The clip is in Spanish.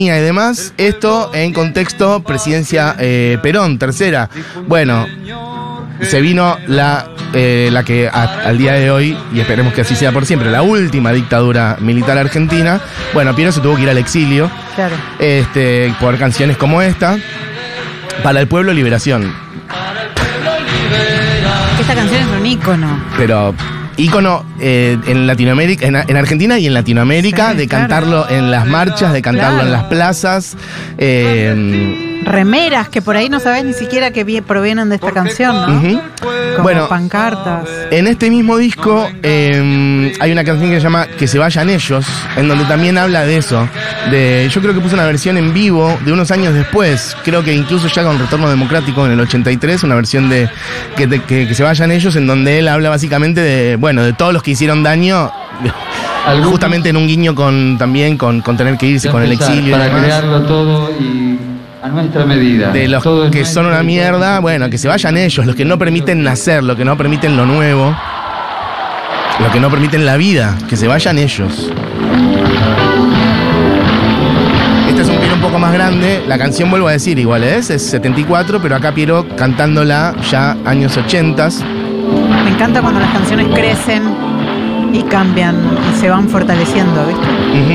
y demás, esto en contexto presidencia Perón, tercera. Bueno, se vino la que al día de hoy, y esperemos que así sea por siempre, la última dictadura militar argentina. Bueno, Piero se tuvo que ir al exilio. Claro. Por canciones como esta. Para el pueblo, liberación. Esta canción es un ícono. Pero ícono en Latinoamérica, en Argentina y en Latinoamérica, Sí, de claro. cantarlo en las marchas, de cantarlo Claro. en las plazas. Remeras que por ahí no sabés ni siquiera que provienen de esta canción, ¿no? Ujú. Como Bueno, pancartas. en este mismo disco hay una canción que se llama Que se vayan ellos, en donde también habla de eso. Yo creo que puso una versión en vivo de unos años después, creo que incluso ya con Retorno Democrático en el 83, una versión de que se vayan ellos, en donde él habla básicamente de todos los que hicieron daño, justamente en un guiño también con tener que irse, con el exilio y para demás. crearlo todo y a nuestra medida. De los Todo es que son nuestro una y mierda, todo. bueno, que se vayan ellos, los que no permiten nacer, los que no permiten lo nuevo, los que no permiten la vida, que se vayan ellos. Este es un Piero un poco más grande, la canción vuelvo a decir igual es 74, pero acá Piero cantándola ya años 80. Me encanta cuando las canciones crecen y cambian y se van fortaleciendo, ¿viste?